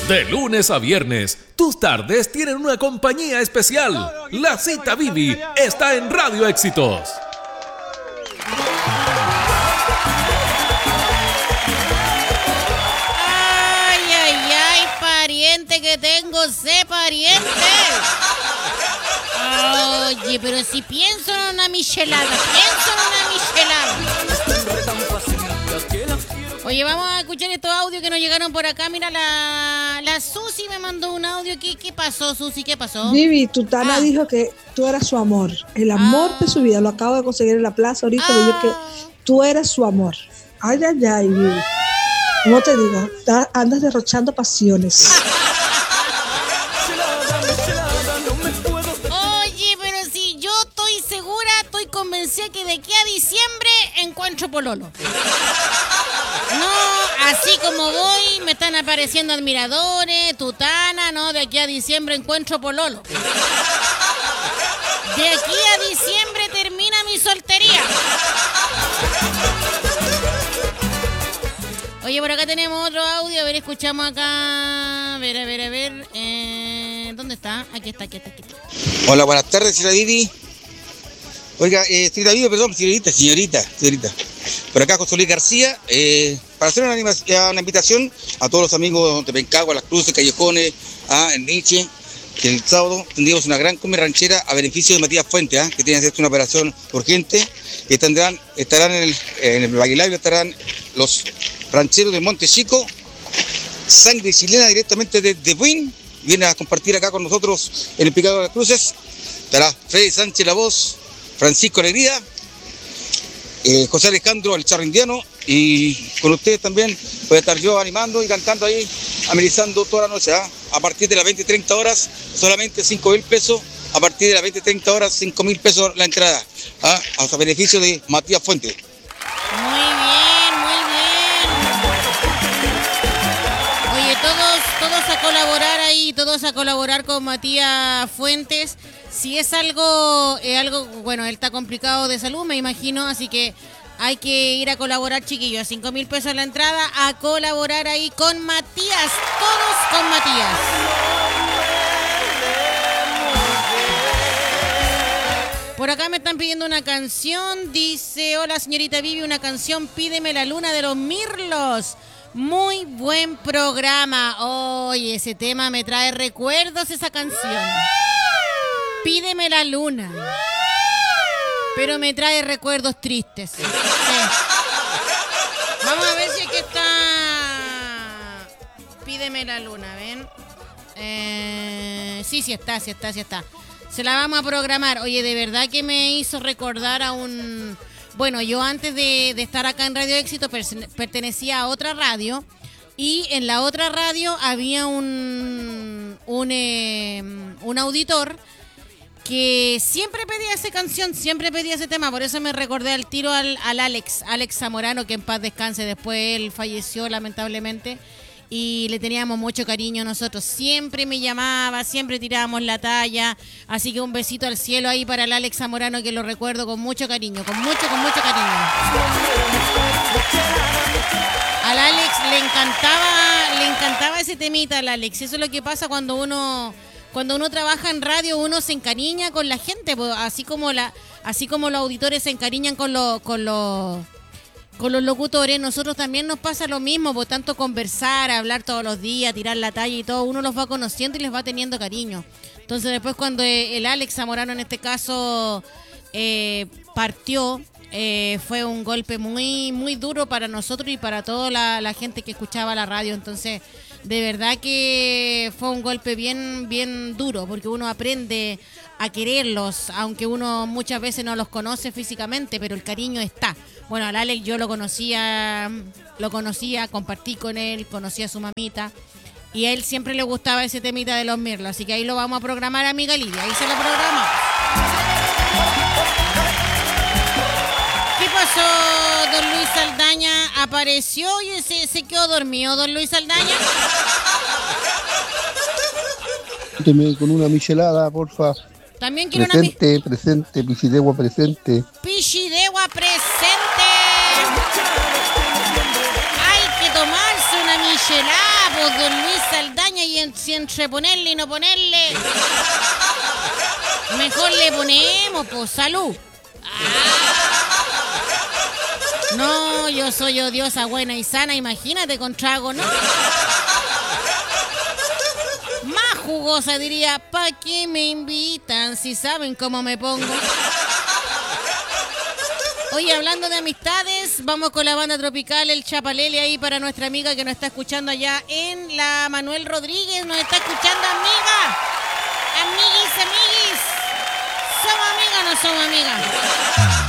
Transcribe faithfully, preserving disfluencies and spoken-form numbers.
De lunes a viernes, tus tardes tienen una compañía especial. La Cita Bibi está en Radio Éxitos. Ay, ay, ay, pariente que tengo, sé pariente. Oye, pero si pienso en una michelada, pienso en una michelada. Oye, vamos a escuchar estos audios que nos llegaron por acá. Mira, la, la Susi me mandó un audio. ¿Qué, qué pasó, Susi? ¿Qué pasó? Vivi, Tutana ah. dijo que tú eras su amor, el amor ah. de su vida. Lo acabo de conseguir en la plaza ahorita, ah. yo que tú eres su amor. Ay, ay, ay, Vivi. ¿Cómo te digo? Andas derrochando pasiones. Oye, pero si yo estoy segura, estoy convencida que de aquí a diciembre encuentro pololo. No, así como voy, me están apareciendo admiradores, Tutana, no, de aquí a diciembre encuentro pololo. De aquí a diciembre termina mi soltería. Oye, por acá tenemos otro audio, a ver, escuchamos acá, a ver, a ver, a ver, eh, ¿dónde está? Aquí está, aquí está, aquí está. Hola, buenas tardes, señora Vivi. Oiga, eh, señorita Vivi, perdón, señorita, señorita, señorita. Por acá José Luis García, eh, para hacer una, anima- una invitación a todos los amigos de Pencagua, Las Cruces, Callejones, ah, en Nietzsche, que el sábado tendríamos una gran comida ranchera a beneficio de Matías Fuentes, ah, que tiene que hacer una operación urgente, y tendrán, estarán en el, en el Baguilabio, estarán los rancheros del Monte Chico, sangre chilena directamente desde Buin, viene a compartir acá con nosotros en el Picado de las Cruces, estará Freddy Sánchez La Voz, Francisco Alegría, Eh, José Alejandro el Charro Indiano, y con ustedes también voy a estar yo animando y cantando ahí, amenizando toda la noche, ¿eh? A partir de las veinte treinta horas solamente cinco mil pesos, a partir de las veinte treinta horas cinco mil pesos la entrada, ¿eh? Hasta beneficio de Matías Fuentes. Muy bien, muy bien. Oye, todos, todos a colaborar ahí, todos a colaborar con Matías Fuentes. Si es algo, eh, algo, bueno, él está complicado de salud, me imagino, así que hay que ir a colaborar, chiquillos, a cinco mil pesos la entrada, a colaborar ahí con Matías, todos con Matías. Por acá me están pidiendo una canción, dice, hola señorita Vivi, una canción, Pídeme la Luna de los Mirlos. Muy buen programa. Oye, ese tema me trae recuerdos, esa canción. Pídeme la luna, pero me trae recuerdos tristes. Sí. Vamos a ver si es que está. Pídeme la luna, ¿ven? Eh, sí, sí está, sí está, sí está. Se la vamos a programar. Oye, de verdad que me hizo recordar a un... Bueno, yo antes de, de estar acá en Radio Éxito pertenecía a otra radio. Y en la otra radio había un, un, eh, un auditor que siempre pedía esa canción, siempre pedía ese tema, por eso me recordé al tiro al, al Alex, Alex Zamorano, que en paz descanse, después él falleció lamentablemente, y le teníamos mucho cariño nosotros, siempre me llamaba, siempre tirábamos la talla, así que un besito al cielo ahí para el Alex Zamorano, que lo recuerdo con mucho cariño, con mucho, con mucho cariño. Al Alex le encantaba, le encantaba ese temita al Alex, eso es lo que pasa cuando uno... Cuando uno trabaja en radio, uno se encariña con la gente, así como la, así como los auditores se encariñan con los, con los, con los locutores, nosotros también nos pasa lo mismo, por tanto conversar, hablar todos los días, tirar la talla y todo, uno los va conociendo y les va teniendo cariño. Entonces después cuando el Alex Zamorano en este caso eh, partió, eh, fue un golpe muy, muy duro para nosotros y para toda la, la gente que escuchaba la radio. Entonces, de verdad que fue un golpe bien, bien duro, porque uno aprende a quererlos, aunque uno muchas veces no los conoce físicamente, pero el cariño está. Bueno, al Alex yo lo conocía, lo conocía, compartí con él, conocí a su mamita, y a él siempre le gustaba ese temita de los Mirlos, así que ahí lo vamos a programar, amiga Lidia, ahí se lo programa. ¿Qué pasó, don Luis Saldaña? ¿Apareció y se, se quedó dormido, don Luis Saldaña? Con una michelada, porfa. También quiero presente, una... Presente, presente, Pichidegua presente. Pichidegua presente. Hay que tomarse una michelada, pues, don Luis Saldaña. caña y en, si entre ponerle y no ponerle, mejor le ponemos, pues, salud. Ah. No, yo soy odiosa, buena y sana, imagínate con trago, ¿no? Más jugosa diría, ¿pa' qué me invitan si saben cómo me pongo? Oye, hablando de amistades, vamos con la banda tropical, el Chapalele, ahí para nuestra amiga que nos está escuchando allá en la Manuel Rodríguez. Nos está escuchando, amiga. Amiguis, amiguis. ¿Somos amigas o no somos amigas?